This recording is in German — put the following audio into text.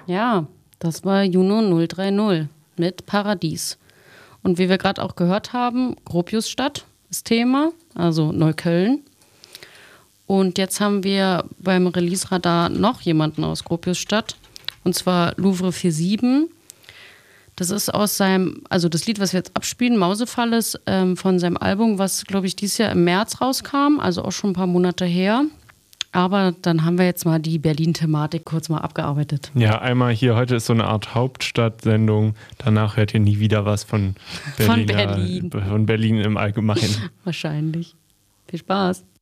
Ja, das war Juno 030 mit Paradies. Und wie wir gerade auch gehört haben, Gropiusstadt ist Thema, also Neukölln. Und jetzt haben wir beim Release-Radar noch jemanden aus Gropiusstadt, und zwar Louvre 47. Das ist aus seinem, also das Lied, was wir jetzt abspielen, Mausefall, ist von seinem Album, was, glaube ich, dieses Jahr im März rauskam, also auch schon ein paar Monate her. Aber dann haben wir jetzt mal die Berlin-Thematik kurz mal abgearbeitet. Ja, einmal hier, heute ist so eine Art Hauptstadtsendung. Danach hört ihr nie wieder was von Berlin. Von Berlin im Allgemeinen. Wahrscheinlich. Viel Spaß.